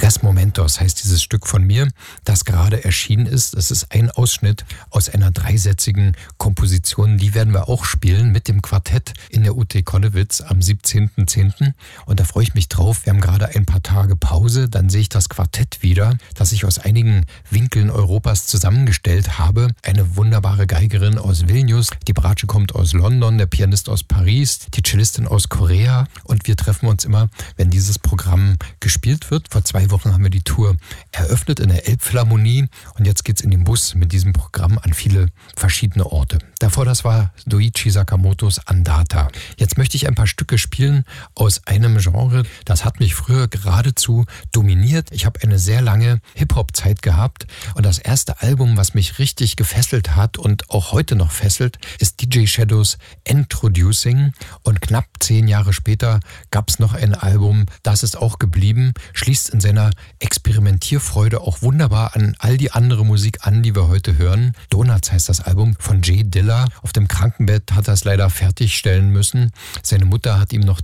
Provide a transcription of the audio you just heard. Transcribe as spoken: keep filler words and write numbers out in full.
Tres Momentos heißt dieses Stück von mir, das gerade erschienen ist. Es ist ein Ausschnitt aus einer dreisätzigen Komposition. Die werden wir auch spielen mit dem Quartett in der U T Konnewitz am siebzehnten zehnten Und da freue ich mich drauf. Wir haben gerade ein paar Tage Pause. Dann sehe ich das Quartett wieder, das ich aus einigen Winkeln Europas zusammengestellt habe. Eine wunderbare Geigerin aus Vilnius. Die Bratsche kommt aus London, der Pianist aus Paris, die Cellistin aus Korea. Und wir treffen uns immer, wenn dieses Programm gespielt wird. Vor zwei Wochen haben wir die Tour eröffnet in der Elbphilharmonie. Und jetzt geht's in den Bus mit diesem Programm an viele verschiedene Orte. Davor, das war Doichi Sakamotos Andata. Jetzt möchte ich ein paar Stücke spielen aus einem Genre, das hat mich früher geradezu dominiert. Ich habe eine sehr lange Hip-Hop-Zeit gehabt und das erste Album, was mich richtig gefesselt hat und auch heute noch fesselt, ist D J Shadows Introducing. Und knapp zehn Jahre später gab es noch ein Album, das ist auch geblieben, schließt in seiner Experimentierfreude auch wunderbar an all die andere Musik an, die wir heute hören. Donuts heißt das Album von Jay Dilla. Auf dem Krankenbett hat er es leider fertigstellen müssen. Seine Mutter hat ihm noch